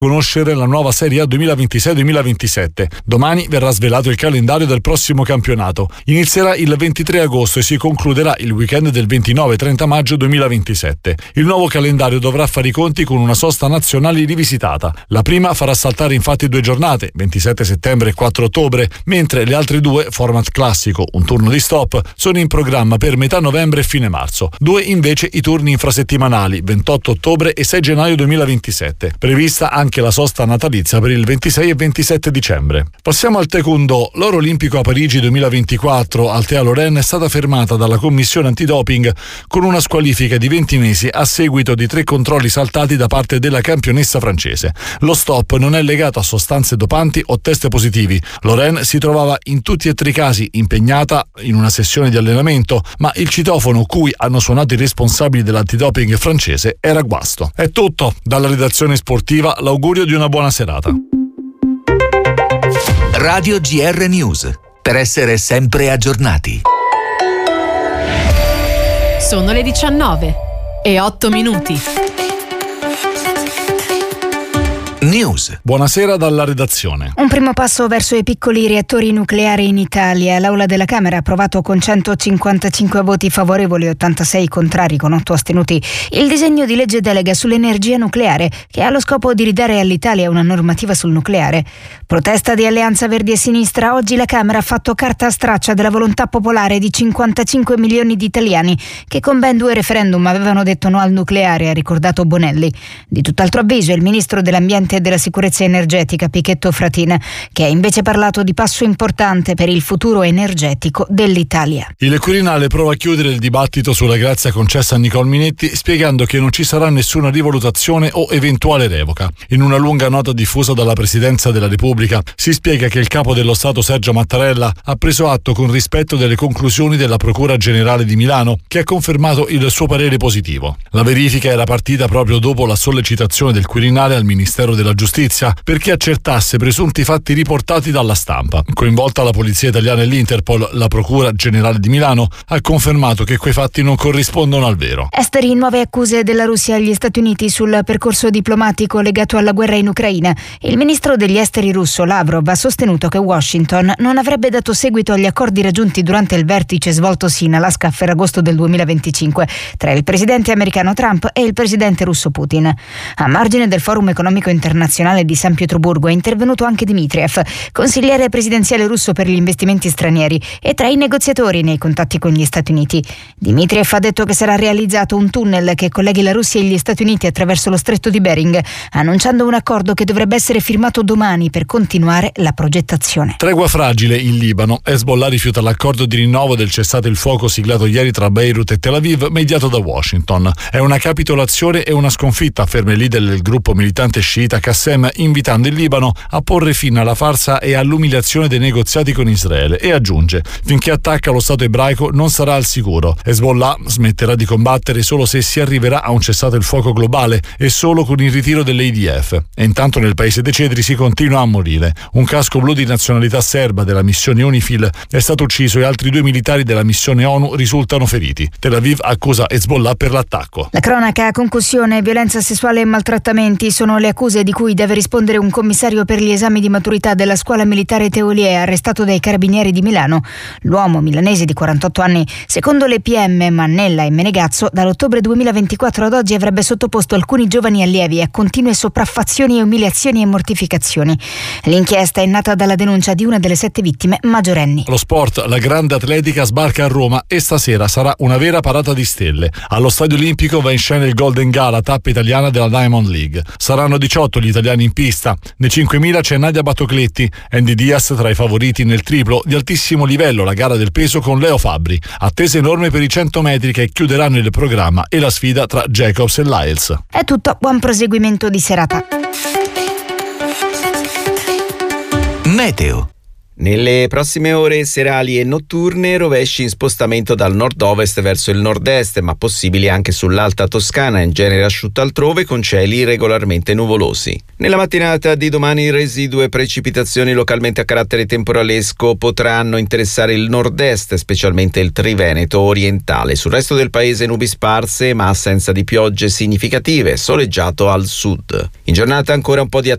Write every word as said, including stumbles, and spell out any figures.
Conoscere la nuova Serie A duemilaventisei duemilaventisette. Domani verrà svelato il calendario del prossimo campionato. Inizierà il ventitré agosto e si concluderà il weekend del ventinove trenta maggio duemilaventisette. Il nuovo calendario dovrà fare i conti con una sosta nazionale rivisitata. La prima farà saltare infatti due giornate, ventisette settembre e quattro ottobre, mentre le altre due, format classico, un turno di stop, sono in programma per metà novembre e fine marzo. Due invece i turni infrasettimanali, ventotto ottobre e sei gennaio duemilaventisette. Prevista anche anche la sosta natalizia per il ventisei e ventisette dicembre. Passiamo al taekwondo. L'oro olimpico a Parigi duemilaventiquattro al Théa Lorraine è stata fermata dalla commissione antidoping con una squalifica di venti mesi a seguito di tre controlli saltati da parte della campionessa francese. Lo stop non è legato a sostanze dopanti o test positivi. Lorraine si trovava in tutti e tre i casi impegnata in una sessione di allenamento, ma il citofono cui hanno suonato i responsabili dell'antidoping francese era guasto. È tutto dalla redazione sportiva. L'augurio di una buona serata. Radio G R News, per essere sempre aggiornati. Sono le diciannove e otto minuti. News. Buonasera dalla redazione. Un primo passo verso i piccoli reattori nucleari in Italia. L'Aula della Camera ha approvato con centocinquantacinque voti favorevoli e ottantasei contrari con otto astenuti il disegno di legge delega sull'energia nucleare, che ha lo scopo di ridare all'Italia una normativa sul nucleare. Protesta di Alleanza Verdi e Sinistra. Oggi la Camera ha fatto carta straccia della volontà popolare di cinquantacinque milioni di italiani che con ben due referendum avevano detto no al nucleare, ha ricordato Bonelli. Di tutt'altro avviso il ministro dell'Ambiente e della Sicurezza Energetica Pichetto Fratin, che ha invece parlato di passo importante per il futuro energetico dell'Italia. Il Quirinale prova a chiudere il dibattito sulla grazia concessa a Nicole Minetti, spiegando che non ci sarà nessuna rivalutazione o eventuale revoca. In una lunga nota diffusa dalla Presidenza della Repubblica si spiega che il capo dello Stato Sergio Mattarella ha preso atto con rispetto delle conclusioni della Procura Generale di Milano, che ha confermato il suo parere positivo. La verifica era partita proprio dopo la sollecitazione del Quirinale al Ministero della Giustizia perché accertasse presunti fatti riportati dalla stampa. Coinvolta la Polizia Italiana e l'Interpol, la Procura Generale di Milano ha confermato che quei fatti non corrispondono al vero. Esteri, nuove accuse della Russia agli Stati Uniti sul percorso diplomatico legato alla guerra in Ucraina. Il ministro degli esteri russo Lavrov ha sostenuto che Washington non avrebbe dato seguito agli accordi raggiunti durante il vertice svoltosi in Alaska a Ferragosto del duemilaventicinque tra il presidente americano Trump e il presidente russo Putin. A margine del Forum economico internazionale di San Pietroburgo è intervenuto anche Dmitriev, consigliere presidenziale russo per gli investimenti stranieri e tra i negoziatori nei contatti con gli Stati Uniti. Dmitriev ha detto che sarà realizzato un tunnel che colleghi la Russia e gli Stati Uniti attraverso lo stretto di Bering, annunciando un accordo che dovrebbe essere firmato domani per continuare la progettazione. Tregua fragile in Libano. Hezbollah rifiuta l'accordo di rinnovo del cessate il fuoco siglato ieri tra Beirut e Tel Aviv, mediato da Washington. È una capitolazione e una sconfitta, afferma il leader del gruppo militante sciita Qassem, invitando il Libano a porre fine alla farsa e all'umiliazione dei negoziati con Israele, e aggiunge: finché attacca lo Stato ebraico non sarà al sicuro. Hezbollah smetterà di combattere solo se si arriverà a un cessate il fuoco globale e solo con il ritiro dell'I D F. E intanto nel paese dei cedri si continua a morire. Un casco blu di nazionalità serba della missione UNIFIL è stato ucciso e altri due militari della missione ONU risultano feriti. Tel Aviv accusa Hezbollah per l'attacco. La cronaca: concussione, violenza sessuale e maltrattamenti sono le accuse di cui deve rispondere un commissario per gli esami di maturità della scuola militare Teolie, arrestato dai carabinieri di Milano. L'uomo milanese di quarantotto anni, secondo le P M Mannella e Menegazzo, dall'ottobre duemilaventiquattro ad oggi avrebbe sottoposto alcuni giovani allievi a continue sopraffazioni e umiliazioni e mortificazioni. L'inchiesta è nata dalla denuncia di una delle sette vittime maggiorenni. Lo sport: la grande atletica sbarca a Roma e stasera sarà una vera parata di stelle. Allo Stadio Olimpico va in scena il Golden Gala, tappa italiana della Diamond League. Saranno diciotto gli italiani in pista. Nei cinquemila c'è Nadia Battocletti, Andy Diaz tra i favoriti nel triplo di altissimo livello, la gara del peso con Leo Fabbri. Attesa enorme per i cento metri che chiuderanno il programma e la sfida tra Jacobs e Lyles. È tutto, buon proseguimento di serata. Meteo. Nelle prossime ore serali e notturne rovesci in spostamento dal nord-ovest verso il nord-est, ma possibili anche sull'Alta Toscana, in genere asciutta altrove con cieli regolarmente nuvolosi. Nella mattinata di domani residue precipitazioni localmente a carattere temporalesco potranno interessare il nord-est, specialmente il Triveneto orientale. Sul resto del paese nubi sparse ma assenza di piogge significative, soleggiato al sud. In giornata ancora un po' di attività